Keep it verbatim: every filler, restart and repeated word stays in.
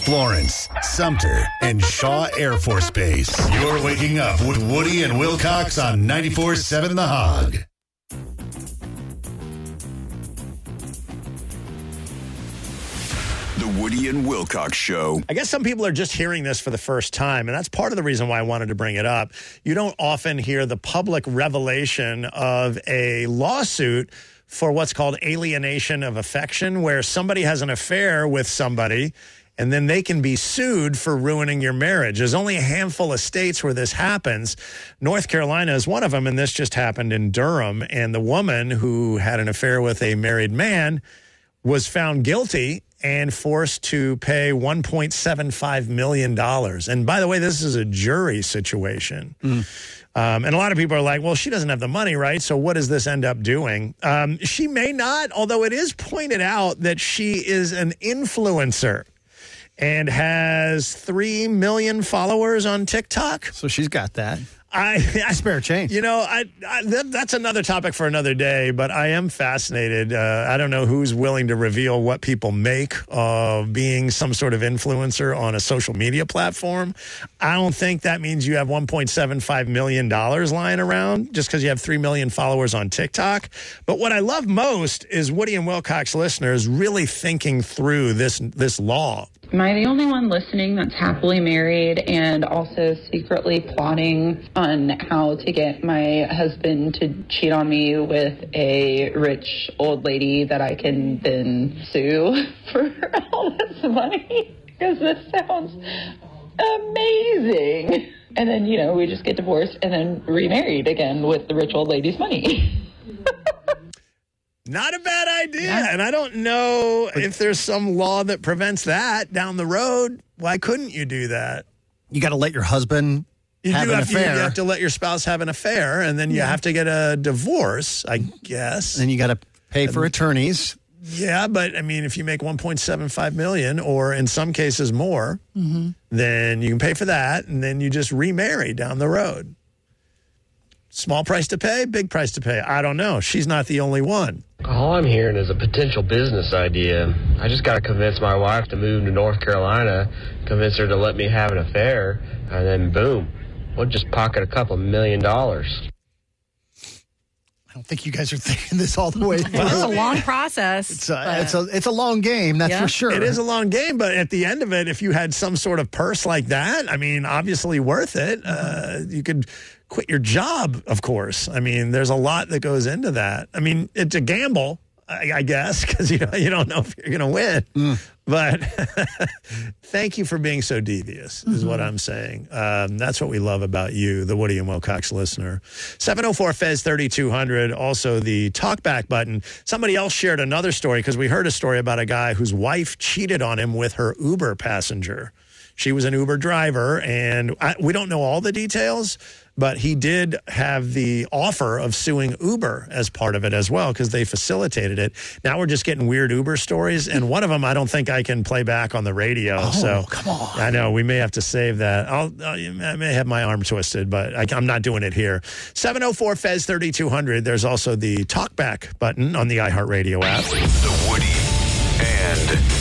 Florence, Sumter, and Shaw Air Force Base. You're waking up with Woody and Wilcox on ninety-four point seven The Hog. The Woody and Wilcox Show. I guess some people are just hearing this for the first time, and that's part of the reason why I wanted to bring it up. You don't often hear the public revelation of a lawsuit for what's called alienation of affection, where somebody has an affair with somebody, and then they can be sued for ruining your marriage. There's only a handful of states where this happens. North Carolina is one of them, and this just happened in Durham. And the woman who had an affair with a married man was found guilty and forced to pay one point seven five million dollars. And by the way, this is a jury situation. Mm. Um, and a lot of people are like, well, she doesn't have the money, right? So what does this end up doing? Um, she may not, although it is pointed out that she is an influencer and has three million followers on TikTok. So she's got that. I, I spare change. You know, I, I that, that's another topic for another day, but I am fascinated. Uh, I don't know who's willing to reveal what people make of being some sort of influencer on a social media platform. I don't think that means you have one point seven five million dollars lying around just because you have three million followers on TikTok. But what I love most is Woody and Wilcox listeners really thinking through this this law. Am I the only one listening that's happily married and also secretly plotting on how to get my husband to cheat on me with a rich old lady that I can then sue for all this money? Because this sounds amazing. And then, you know, we just get divorced and then remarried again with the rich old lady's money. Not a bad idea. Yeah. And I don't know if there's some law that prevents that down the road. Why couldn't you do that? You got to let your husband you have do an have, affair. You have to let your spouse have an affair, and then you yeah. have to get a divorce, I guess. Then you got to pay for attorneys. Yeah, but I mean, if you make one point seven five million dollars, or in some cases more, mm-hmm. then you can pay for that, and then you just remarry down the road. Small price to pay, big price to pay. I don't know. She's not the only one. All I'm hearing is a potential business idea. I just got to convince my wife to move to North Carolina, convince her to let me have an affair, and then boom, we'll just pocket a couple million dollars. I don't think you guys are thinking this all the way through. Well, it's a long process. It's a, it's a, it's a long game, that's yeah. for sure. It is a long game, but at the end of it, if you had some sort of purse like that, I mean, obviously worth it. Uh, you could quit your job, of course. I mean, there's a lot that goes into that. I mean, it's a gamble, I, I guess, because you, you don't know if you're going to win. Mm. But thank you for being so devious, is mm-hmm. what I'm saying. Um, that's what we love about you, the Woody and Wilcox listener. seven oh four F E Z thirty-two hundred, also the talkback button. Somebody else shared another story, because we heard a story about a guy whose wife cheated on him with her Uber passenger. She was an Uber driver, and I, we don't know all the details, but he did have the offer of suing Uber as part of it as well, because they facilitated it. Now we're just getting weird Uber stories, and one of them I don't think I can play back on the radio. Oh, so come on. I know we may have to save that. I'll, I may have my arm twisted, but I, I'm not doing it here. seven oh four F E Z thirty-two hundred. There's also the talkback button on the iHeartRadio app. The Woody and